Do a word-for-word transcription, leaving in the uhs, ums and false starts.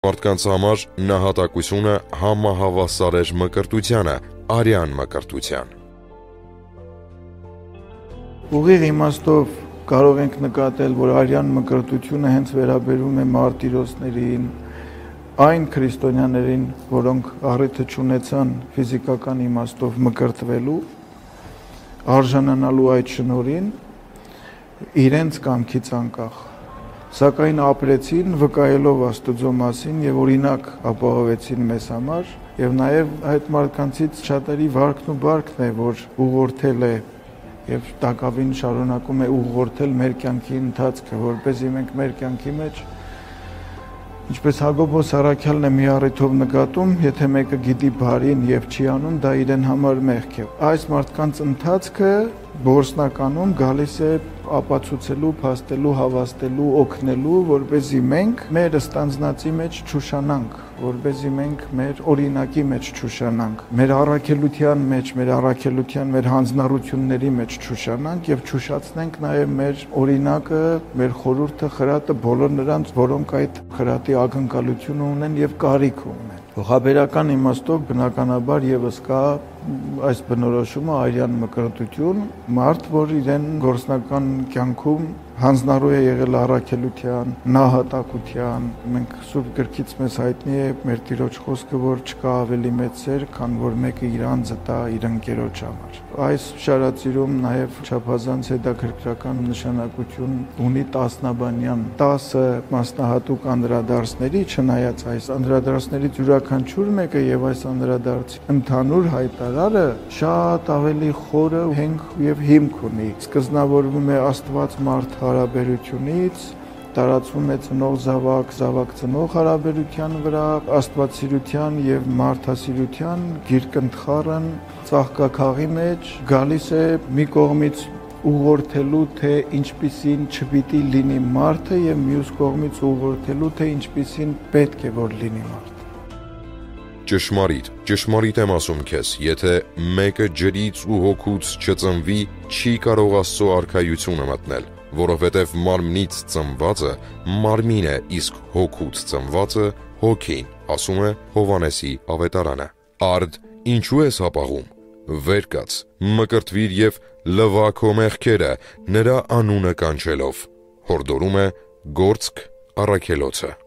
Մարդկանց համար նահատակությունը համահավասար էր մկրտությանը, արյան մկրտության։ Ուղիղ իմաստով կարող ենք նկատել, որ արյան մկրտությունը հենց վերաբերում է մարտիրոսներին, այն քրիստոնյաներին, որոնք առիթը չունեցան ֆիզիկական իմաստով մկրտվելու, արժանանալու այդ շնորհին, իրենց կամքից անկախ, սակայն ապրեցին վկայելով Աստծո մասին եւ օրինակ ապահովեցին մեզ համար, եւ նաեւ այդ մարդկանցից շատերի վարքն ու բարքն է, որ ուղղորդել է եւ տակավին շարունակում է ուղղորդել մեր կյանքի ընթացքը, որպեսզի մենք մեր կյանքի մեջ, ինչպես Հակոբոս առաքյալն է մի առիթով նկատում, եթե մեկը գիտի բարին եւ չի անում, դա իրեն համար մեղք է։ Այս մարդկանց ընթացքը գործնականում գալիս է ապացուցելու, փաստելու, հավաստելու, օգնելու, որպեսզի մենք մեր ստանձնածի մեջ չուշանանք, որպեսզի մենք մեր օրինակի մեջ չուշանանք, մեր առաքելության մեջ, մեր առաքելության, մեր հանձնառությունների մեջ չուշանանք եւ չուշացնենք նաեւ մեր օրինակը, մեր խորհուրդը, խրատը բոլոր նրանց, որոնք այդ խրատի ակնկալություն ունեն եւ կարիք ունեն։ Փոխաբերական իմաստով բնականաբար եւս կա այս բնորոշումը արյան մկրտություն, մարդ, որ իրեն գործնական կյանքում հանձնառու է եղել առաքելության, նահատակության, մենք Սուրբ Գրքից մեզ հայտնի է մեր Տիրոջ խոսքը, որ չկա ավելի մեծ սեր, քան որ մեկը իր անձը տա իր ընկերոջ համար։ Այս շարածիրում նաև չափազանց հետաքրքրական նշանակություն ունի տասնաբանյան տասը մասնահատուկ անդրադարձների, չնայած այս անդրադարձներից յուրաքանչյուր մեկը եւ այս անդրադարձի ընդհանուր հայտարարը շատ ավելի խորը հենք եւ հիմք ունի։ Սկզբնավորվում է Աստված մարդ հարաբերությունից, տարածվում է ծնող զավակ, զավակ ծնող հարաբերության վրա, աստվածասիրության եւ մարդասիրության գիրկընթխարն ծաղկաքաղի մեջ գալիս է մի կողմից ուղղորդելու, թե ինչպիսին չպիտի լինի մարդը եւ մյուս կողմից ուղղորդելու, թե ինչպիսին պետք է որ լինի մարդը։ Ճշմարիտ, ճշմարիտ եմ ասում քեզ, եթե մեկը ջրից ու հոգուց չծնվի, չի կարող Աստծո արքայությունը մտնել, որովհետև մարմնից ծնվածը մարմին է, իսկ հոգուց ծնվածը հոգին, ասում է Հովհաննեսի ավետարանը։ Արդ, ինչու ես հապաղում, վեր կաց, մկրտվիր եւ լվա քո մեղքերը, նրա անունը կանչելով, հորդորում է Գործք առաքելոցը։